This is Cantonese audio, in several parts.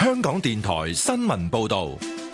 香港電台新聞報道。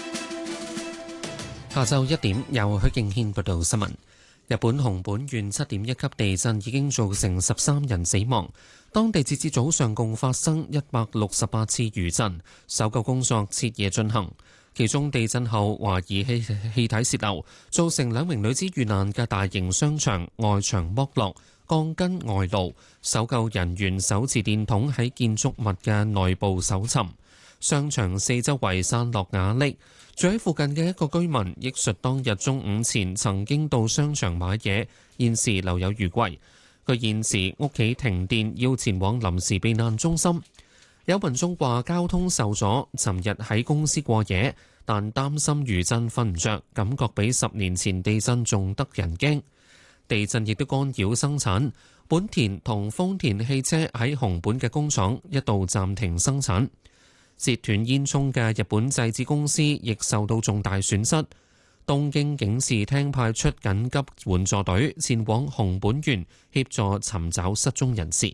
下晝1點，由許敬軒報道新聞。日本熊本縣7.1級地震已經造成13人死亡，當地截至早上共發生168次餘震，搜救工作徹夜進行。其中地震後懷疑氣體洩漏，造成2名女子遇難嘅大型商場外牆剝落，鋼筋外露，搜救人員手持電筒喺建築物嘅內部搜尋。商場四周圍散落瓦礫，住喺附近嘅一個居民憶述當日中午前曾經到商場買嘢，現時留有餘悸。佢現時屋企停電，要前往臨時避難中心。有民眾話交通受阻，尋日喺公司過夜，但擔心餘震瞓唔着，感覺比10年前地震仲得人驚。地震亦都干擾生產，本田同豐田汽車喺熊本嘅工廠一度暫停生產。截斷煙囪嘅日本製紙公司亦受到重大損失。東京警視廳派出緊急援助隊前往熊本縣協助尋找失蹤人士。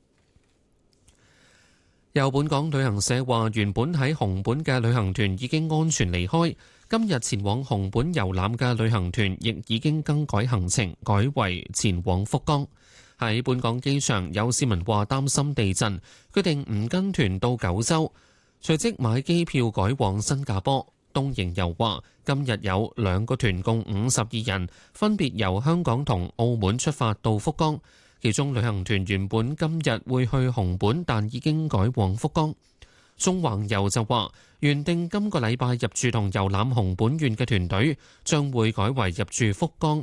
有本港旅行社話，原本喺熊本嘅旅行團已經安全離開，今日前往熊本遊覽嘅旅行團亦已經更改行程，改為前往福岡。喺本港機場，有市民話擔心地震，決定唔跟團到九州，隨即買機票改往新加坡。東瀛遊話，今日有2個團共52人，分別由香港同澳門出發到福岡。其中旅行團原本今日會去熊本，但已經改往福岡。縱橫遊就話，原定今個禮拜入住同遊覽熊本縣嘅團隊，將會改為入住福岡